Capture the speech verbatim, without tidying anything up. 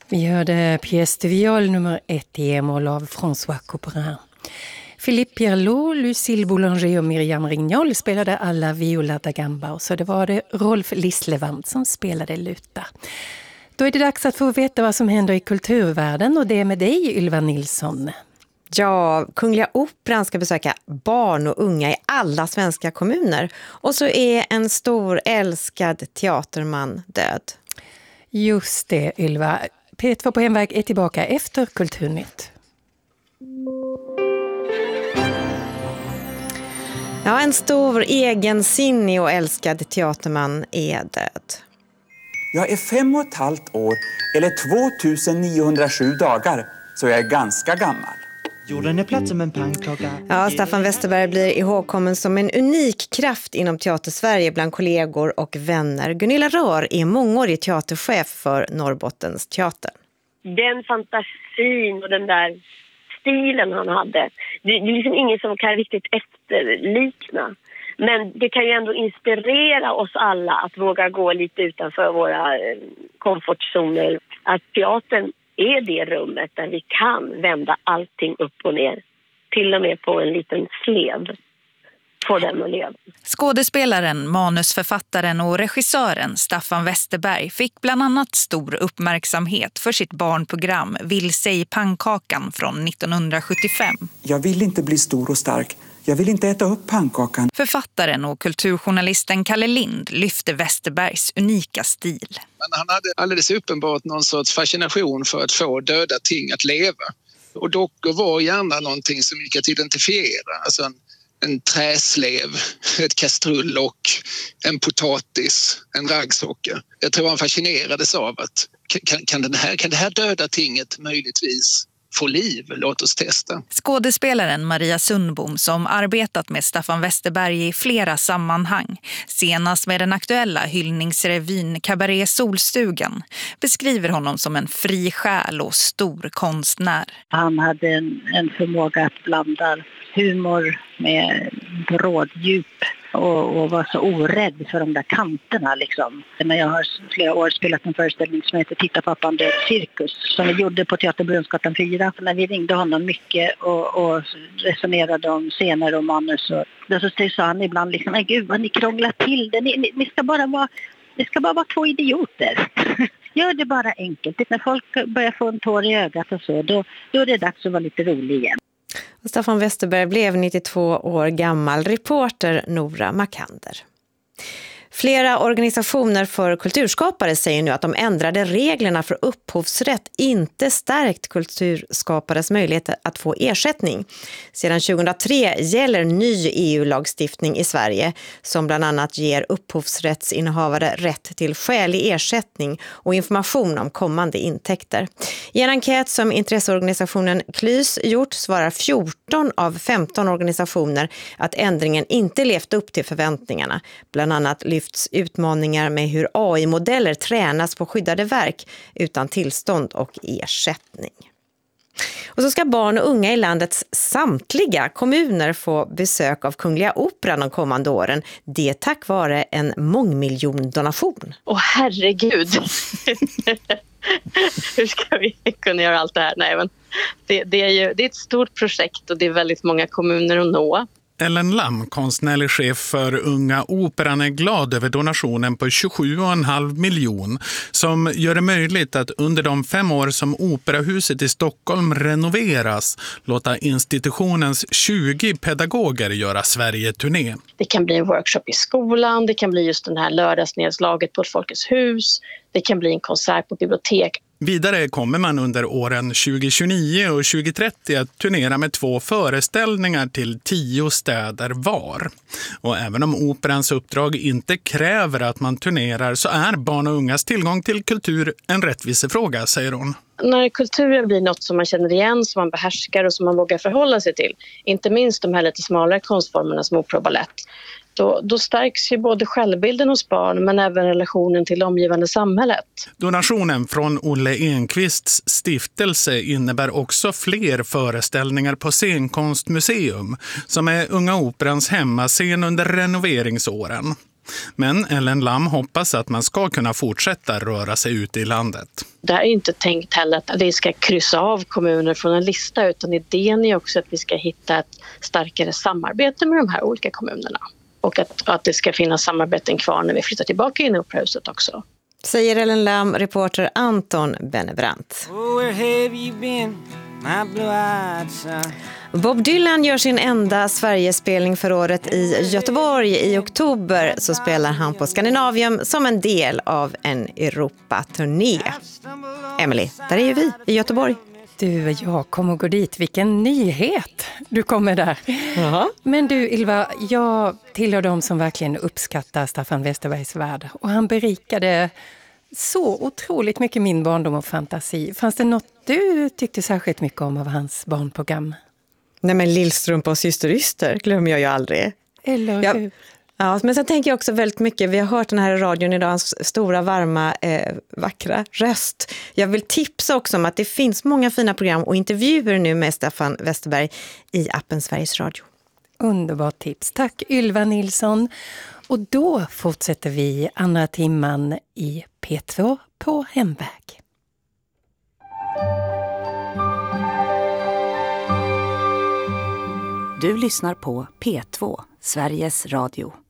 Vi hörde Pièce de viol nummer ett i E-moll av François Couperin. Philippe Pierlot, Lucille Boulanger och Miriam Rignol spelade alla viola da gamba, och så det var det Rolf Lislevant som spelade luta. Då är det dags att få veta vad som händer i kulturvärlden, och det är med dig, Ylva Nilsson. Ja, Kungliga Operan ska besöka barn och unga i alla svenska kommuner. Och så är en stor älskad teaterman död. Just det, Ylva. P två på hemväg är tillbaka efter Kulturnytt. Ja, en stor, egensinnig och älskad teaterman är död. Jag är fem och ett halvt år, eller tvåtusen-niohundrasju dagar, så jag är ganska gammal. Jorden är platt som en pannkaka. Ja, Staffan Westerberg blir ihågkommen som en unik kraft inom Teatersverige bland kollegor och vänner. Gunilla Rör är mångårig teaterchef för Norrbottens teater. Den fantasin och den där stilen han hade, det är liksom ingen som kan riktigt efterlikna. Men det kan ju ändå inspirera oss alla att våga gå lite utanför våra komfortzoner. Att teatern är det rummet där vi kan vända allting upp och ner. Till och med på en liten slev. Få den att leva. Skådespelaren, manusförfattaren och regissören Staffan Westerberg fick bland annat stor uppmärksamhet för sitt barnprogram Vilse i pannkakan från nittonhundrasjuttiofem. Jag vill inte bli stor och stark. Jag vill inte äta upp pannkakan. Författaren och kulturjournalisten Kalle Lind lyfte Westerbergs unika stil. Men han hade alldeles uppenbart någon sorts fascination för att få döda ting att leva. Och dockor var gärna någonting som gick att identifiera. Alltså en, en träslev, ett kastrull och en potatis, en raggsocker. Jag tror han fascinerades av att kan, kan, den här, kan det här döda tinget möjligtvis få liv? Låt oss testa. Skådespelaren Maria Sundbom, som arbetat med Staffan Westerberg i flera sammanhang, senast med den aktuella hyllningsrevyn Cabaret Solstugan, beskriver honom som en fri själ och stor konstnär. Han hade en, en förmåga att blanda humor med bråddjup och, och var så orädd för de där kanterna liksom. Men jag har flera år spelat en föreställning som heter Titta pappan det cirkus, som vi gjorde på Teater Brunnsgatan fyra. När vi ringde honom mycket och, och resonerade om scener och manus, och då så sa han ibland liksom, nej gud vad ni krånglar till det, ni, ni, ni ska bara vara det ska bara vara två idioter. Gör det bara enkelt. När folk börjar få en tår i ögat och så, då, då är det dags att vara lite rolig igen. Staffan Westerberg blev nittiotvå år gammal. Reporter Nora Makander. Flera organisationer för kulturskapare säger nu att de ändrade reglerna för upphovsrätt inte stärkt kulturskapares möjligheter att få ersättning. Sedan tjugohundratre gäller ny E U-lagstiftning i Sverige som bland annat ger upphovsrättsinnehavare rätt till skälig ersättning och information om kommande intäkter. I en enkät som intresseorganisationen Klys gjort svarar fjorton av femton organisationer att ändringen inte levt upp till förväntningarna. Bland annat lyfts utmaningar med hur A I-modeller tränas på skyddade verk utan tillstånd och ersättning. Och så ska barn och unga i landets samtliga kommuner få besök av Kungliga Operan de kommande åren. Det tack vare en mångmiljondonation. Åh herregud! Hur ska vi kunna göra allt det här? Nej, men det, det, är ju, det är ett stort projekt och det är väldigt många kommuner att nå. Ellen Lam, konstnärlig chef för Unga Operan, är glad över donationen på tjugosju komma fem miljon som gör det möjligt att under de fem år som Operahuset i Stockholm renoveras låta institutionens tjugo pedagoger göra Sverige-turné. Det kan bli en workshop i skolan, det kan bli just den här lördagsnedslaget på ett Folkets hus, det kan bli en konsert på bibliotek. Vidare kommer man under åren tjugo tjugonio och tjugo trettio att turnera med två föreställningar till tio städer var. Och även om operans uppdrag inte kräver att man turnerar så är barn och ungas tillgång till kultur en rättvisefråga, säger hon. När kulturen blir något som man känner igen, som man behärskar och som man vågar förhålla sig till, inte minst de här lite smalare konstformerna som opera och ballett, Då, då stärks ju både självbilden hos barn men även relationen till det omgivande samhället. Donationen från Olle Enqvists stiftelse innebär också fler föreställningar på Scenkonstmuseum som är Unga Operans hemmascen under renoveringsåren. Men Ellen Lam hoppas att man ska kunna fortsätta röra sig ut i landet. Det här är inte tänkt heller att vi ska kryssa av kommuner från en lista, utan idén är också att vi ska hitta ett starkare samarbete med de här olika kommunerna. Och att, att det ska finnas samarbeten kvar när vi flyttar tillbaka in i operahuset också. Säger Ellen Lam, reporter Anton Bennebrant. Bob Dylan gör sin enda Sverigespelning för året i Göteborg. I oktober så spelar han på Skandinavium som en del av en Europaturné. Emily, där är ju vi i Göteborg. Du, jag kommer gå dit. Vilken nyhet du kommer där. Jaha. Men du, Ylva, jag tillhör de som verkligen uppskattar Staffan Westerbergs värld. Och han berikade så otroligt mycket min barndom och fantasi. Fanns det något du tyckte särskilt mycket om av hans barnprogram? Nej, men Lillstrumpa och Syster glömmer jag ju aldrig. Eller jag, hur? Ja, men sen tänker jag också väldigt mycket, vi har hört den här i radion idag, hans stora, varma, eh, vackra röst. Jag vill tipsa också om att det finns många fina program och intervjuer nu med Staffan Westerberg i appen Sveriges Radio. Underbart tips. Tack Ylva Nilsson. Och då fortsätter vi andra timman i P två på hemväg. Du lyssnar på P två, Sveriges Radio.